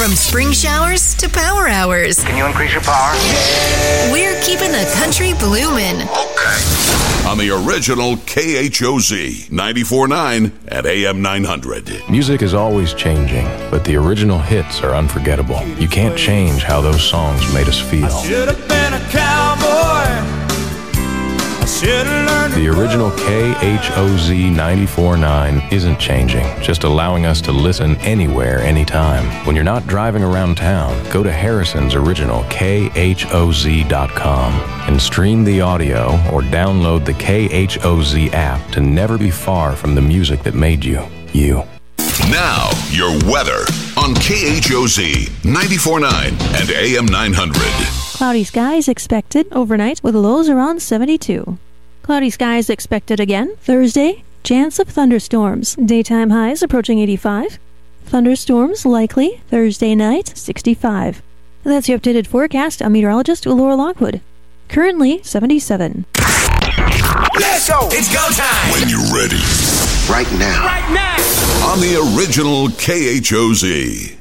From spring showers to power hours. Can you increase your power? We're keeping the country bloomin'. Okay. On the original KHOZ 94.9 at AM 900. Music is always changing, but the original hits are unforgettable. You can't change how those songs made us feel. I should have been a cowboy. The original KHOZ 94.9 isn't changing, just allowing us to listen anywhere, anytime. When you're not driving around town, go to Harrison's original KHOZ.com and stream the audio or download the KHOZ app to never be far from the music that made you, you. Now, your weather on KHOZ 94.9 and AM 900. Cloudy skies expected overnight with lows around 72. Cloudy skies expected again Thursday. Chance of thunderstorms. Daytime highs approaching 85. Thunderstorms likely Thursday night 65. That's your updated forecast. I'm meteorologist Laura Lockwood. Currently 77. Let's go. It's go time. When you're ready. Right now. Right now. On the original KHOZ.